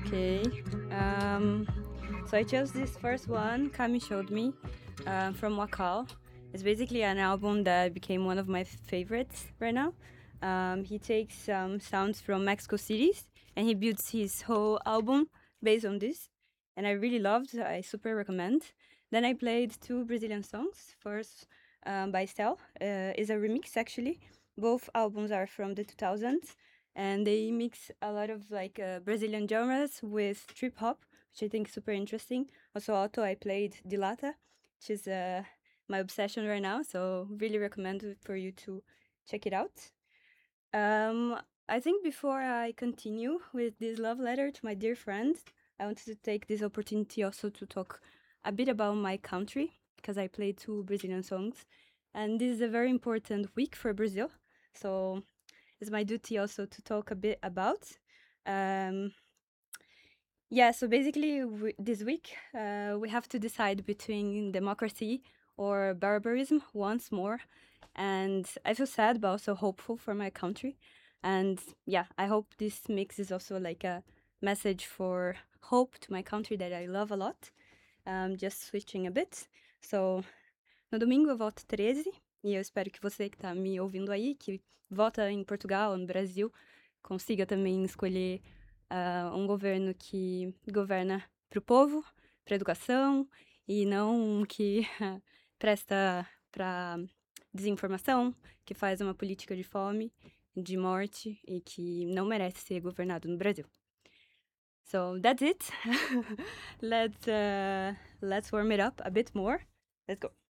Okay. Um, so I chose this first one, Kami showed me, from Wakal. It's basically an album that became one of my favorites right now. He takes some sounds from Mexico cities and he builds his whole album based on this. And I really loved. I super recommend. Then I played two Brazilian songs. First, by Stel, is a remix actually. Both albums are from the 2000s, and they mix a lot of like Brazilian genres with trip hop, which I think is super interesting. Also, I played Dilata, which is my obsession right now. So really recommend it for you to check it out. Um, I think before I continue with this love letter to my dear friend, I wanted to take this opportunity also to talk a bit about my country because I played two Brazilian songs, and this is a very important week for Brazil. So it's my duty also to talk a bit about. Um, yeah, so basically, this week we have to decide between democracy or barbarism once more. And I feel sad, but also hopeful for my country. And yeah, I hope this mix is also like a message for hope to my country that I love a lot. Just switching a bit. So, no domingo eu voto 13. E eu espero que você que está me ouvindo aí, que vota em Portugal, no Brasil, consiga também escolher um governo que governa para o povo, para a educação, e não um que presta para desinformação, que faz uma política de fome, de morte e que não merece ser governado no Brasil. So that's it. Let's warm it up a bit more. Let's go.